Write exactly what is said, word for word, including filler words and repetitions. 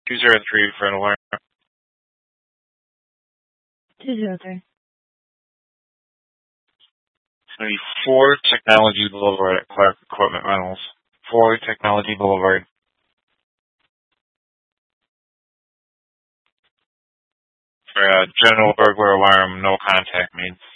Two zero three for an alarm. Two zero three. It's going to be four Technology Boulevard at Clark Equipment Rentals. four Technology Boulevard. For a general burglar alarm, no contact made.